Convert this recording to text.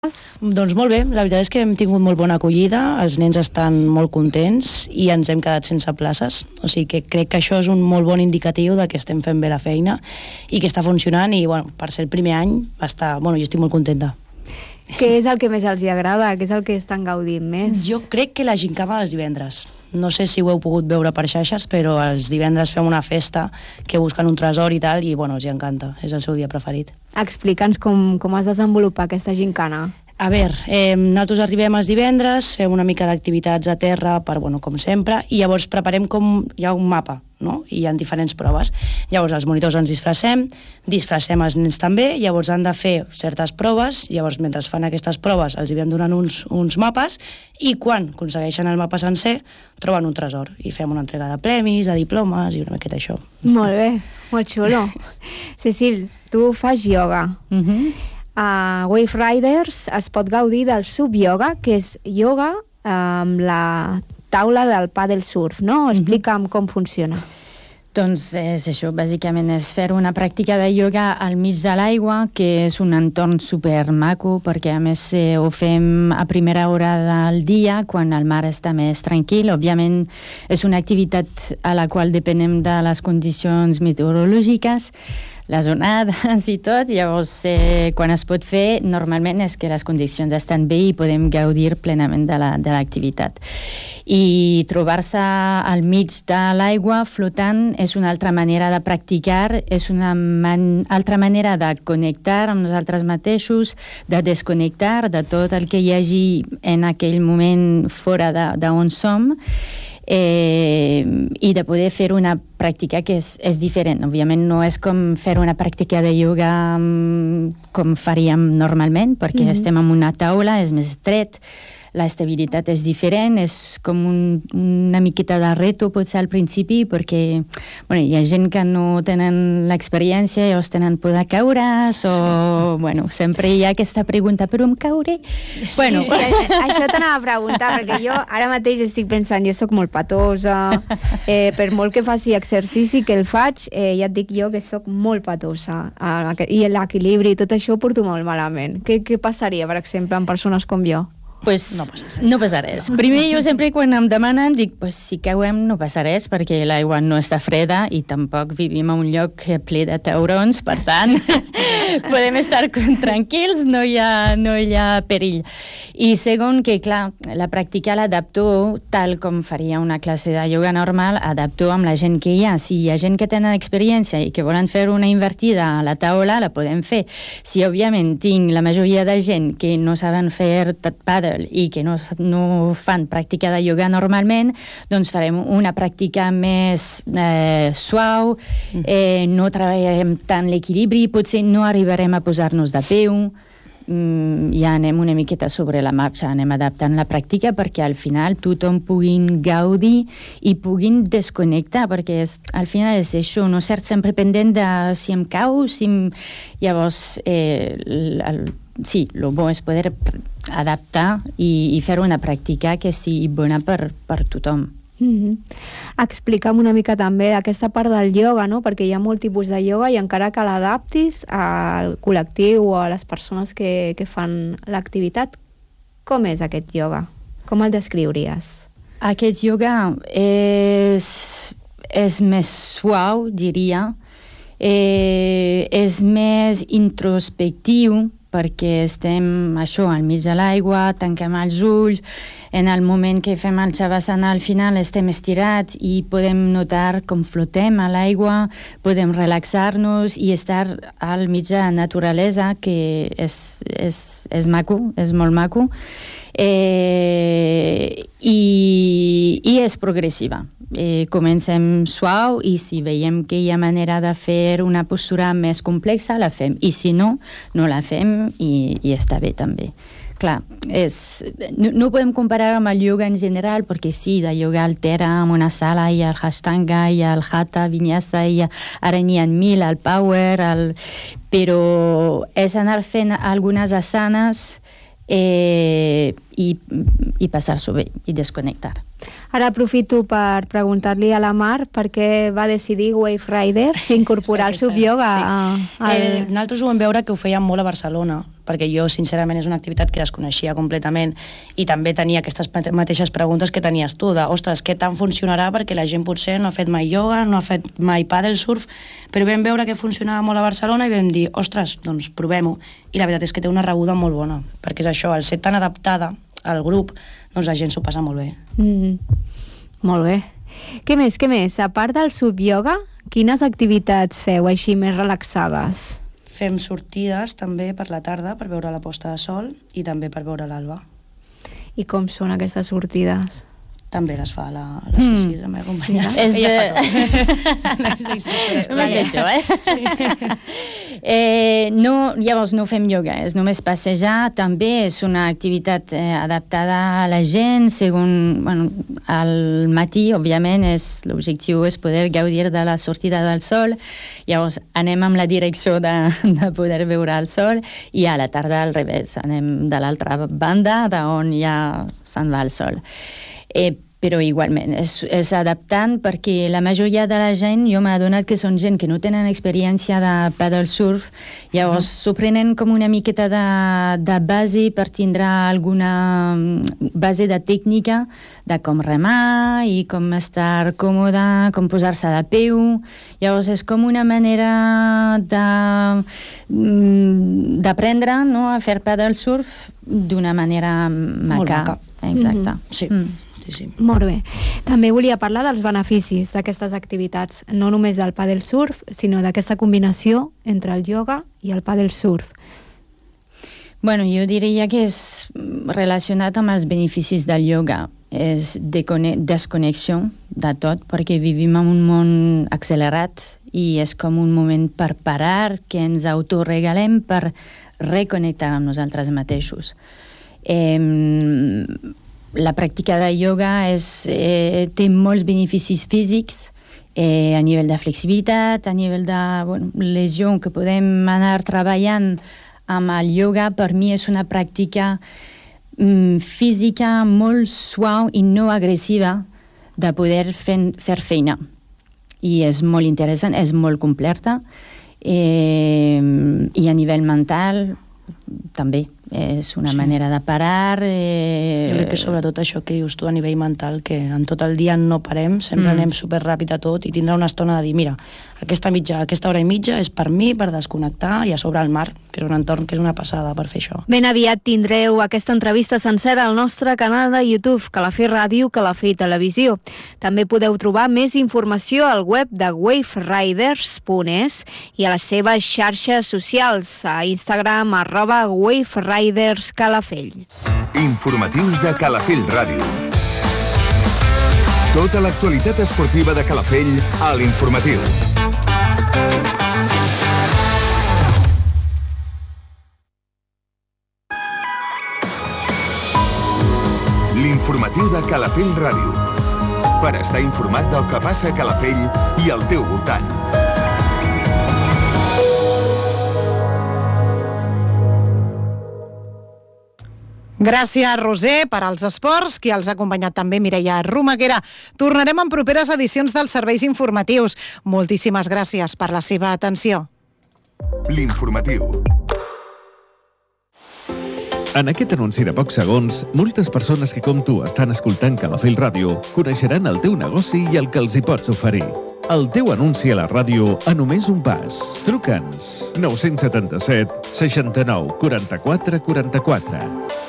Doncs molt bé, la veritat és que hem tingut molt bona acollida, els nens estan molt contents i ens hem quedat sense places, o sigui que crec que això és un molt bon indicatiu de que estem fent bé la feina i que està funcionant i bueno, per ser el primer any jo estic molt contenta. Què és el que més els agrada? Què és el que estan gaudint més? Jo crec que la gincama dels divendres. No sé si ho heu pogut veure per xarxes, però els divendres fem una festa que busquen un tresor i tal, i bueno, els hi encanta, és el seu dia preferit. Explica'ns com es desenvolupa aquesta gincana. A veure, nosaltres arribem els divendres, fem una mica d'activitats a terra, com sempre, i llavors preparem hi ha un mapa, no? I hi ha diferents proves. Llavors els monitors ens disfressem els nens també, llavors han de fer certes proves, llavors mentre fan aquestes proves els hi vam donant uns mapes, i quan aconsegueixen el mapa sencer troben un tresor, i fem una entrega de premis, de diplomes i una miqueta això. Molt bé, molt xulo. Cecil, tu fas ioga. A Wave Riders es pot gaudir del sub-yoga, que és ioga amb la taula del paddle surf, no? Explica'm com funciona. Doncs és això, bàsicament és fer una pràctica de ioga al mig de l'aigua, que és un entorn super maco, perquè a més ho fem a primera hora del dia, quan el mar està més tranquil. Òbviament és una activitat a la qual depenem de les condicions meteorològiques, les onades i tot, llavors quan es pot fer normalment és que les condicions estan bé i podem gaudir plenament de l'activitat. I trobar-se al mig de l'aigua flotant és una altra manera de practicar, és una altra manera de connectar amb nosaltres mateixos, de desconnectar de tot el que hi hagi en aquell moment fora d'on som, i de poder fer una pràctica que és diferent. Òbviament no és com fer una pràctica de ioga com faríem normalment, perquè estem en una taula, és més estret, l'estabilitat és diferent, és com una miqueta de reto potser al principi, perquè hi ha gent que no tenen l'experiència i llavors tenen por de caure's, o sempre hi ha aquesta pregunta, però em cauré? Sí, això t'anava a preguntar, perquè jo ara mateix estic pensant, jo sóc molt patosa, per molt que faci exercici que el faig, ja et dic jo que sóc molt patosa, i l'equilibri i tot això ho porto molt malament. Què passaria, per exemple, amb persones com jo? Pues no passa res. Primer, jo sempre quan em demanen dic, si cauem no passa res, perquè l'aigua no està freda i tampoc vivim a un lloc ple de taurons, per tant podem estar tranquils, no hi ha perill. I segon, que clar, la pràctica l'adapto tal com faria una classe de ioga normal, adapto amb la gent que hi ha. Si hi ha gent que tenen experiència i que volen fer una invertida a la taula, la podem fer. Si òbviament tinc la majoria de gent que no saben fer paddle i que no fan pràctica de ioga normalment, doncs farem una pràctica més suau, no treballarem tant l'equilibri, potser no arribarem a posar-nos de peu, ja anem una miqueta sobre la marxa, anem adaptant la pràctica perquè al final tothom puguin gaudir i puguin desconnectar, perquè al final és això, no ser sempre pendent de si em cau, llavors sí, el bo és poder adaptar i fer una pràctica que sigui bona per tothom. Explica'm una mica també aquesta part del ioga, no? Perquè hi ha molt tipus de ioga i encara que l'adaptis al col·lectiu o a les persones que fan l'activitat, com és aquest ioga? Com el descriuries? Aquest ioga és més suau, diria. És més introspectiu, perquè estem al mig de l'aigua, tanquem els ulls, en el moment que fem el Shavasana al final estem estirats i podem notar com flotem a l'aigua, podem relaxar-nos i estar al mig de la naturalesa, que és maco, és molt maco, i és progressiva. Comencem suau i si veiem que hi ha manera de fer una postura més complexa, la fem. I si no, no la fem i està bé també. Clar, no podem comparar amb el yoga en general, perquè sí, de yoga altera amb una sala, hi ha el Ashtanga, hi ha el Hatha, Vinyasa, ara n'hi ha 1000, el Power, però és anar fent algunes asanes i passar-s'ho bé i desconnectar. Ara aprofito per preguntar-li a la Mar per què va decidir Wave Riders incorporar el subioga. Nosaltres ho vam veure que ho feien molt a Barcelona, perquè jo, sincerament, és una activitat que desconeixia completament i també tenia aquestes mateixes preguntes que tenies tu, de, ostres, què tant funcionarà perquè la gent potser no ha fet mai ioga, no ha fet mai paddle surf, però vam veure que funcionava molt a Barcelona i vam dir, ostres, doncs provem-ho. I la veritat és que té una rebuda molt bona, perquè és això, al ser tan adaptada al grup, doncs la gent s'ho passa molt bé. Molt bé. Què més? A part del subioga, quines activitats feu així més relaxades? Fem sortides també per la tarda per veure la posta de sol i també per veure l'alba. I com són aquestes sortides? També les fa la Ceci, la meva companya. Ella fa tot. Només això, No, llavors no fem ioga, és només passejar. També és una activitat adaptada a la gent, al matí, òbviament, l'objectiu és poder gaudir de la sortida del sol. Llavors anem amb la direcció de poder veure el sol i a la tarda al revés, anem de l'altra banda d'on ja se'n va el sol. Però igualment és adaptant perquè la majoria de la gent, jo m'he adonat que són gent que no tenen experiència de paddle surf, llavors s'ho prenen com una miqueta de base per tindre alguna base de tècnica de com remar i com estar còmode, com posar-se de peu. Llavors és com una manera d'aprendre, no?, a fer paddle surf d'una manera maca. Molt maca. Exacte. Sí. Sí. Molt bé. També volia parlar dels beneficis d'aquestes activitats, no només del paddle surf, sinó d'aquesta combinació entre el ioga i el paddle surf. Bueno, jo diria que és relacionat amb els beneficis del ioga. És desconnexió de tot, perquè vivim en un món accelerat i és com un moment per parar, que ens autoregalem per reconnectar amb nosaltres mateixos. La pràctica de ioga té molts beneficis físics a nivell de flexibilitat, a nivell de lesió que podem anar treballant amb el ioga. Per mi és una pràctica física molt suau i no agressiva de poder fer feina. I és molt interessant, és molt completa i a nivell mental també. És una manera de parar. Jo crec que sobretot això que dius tu a nivell mental, que en tot el dia no parem, sempre anem superràpid a tot i tindrà una estona de dir, mira, aquesta hora i mitja és per mi, per desconnectar, i a sobre el mar, que és un entorn que és una passada per fer això. Ben aviat tindreu aquesta entrevista sencera al nostre canal de YouTube, Calafell Ràdio, Calafell Televisió. També podeu trobar més informació al web de waveriders.es i a les seves xarxes socials, a Instagram, @waveriders_calafell. Informatius de Calafell Ràdio. Tota l'actualitat esportiva de Calafell a l'Informatiu. L'Informatiu de Calafell Ràdio. Per estar informat del que passa a Calafell i al teu voltant. Gràcies, Roser, per als esports, qui els ha acompanyat també Mireia Romaguera. Tornarem en properes edicions dels serveis informatius. Moltíssimes gràcies per la seva atenció. L'Informatiu. En aquest anunci de pocs segons, moltes persones que com tu estan escoltant Calafell Ràdio coneixeran el teu negoci i el que els hi pots oferir. El teu anunci a la ràdio a només un pas. Truca'ns 977 69 44 44.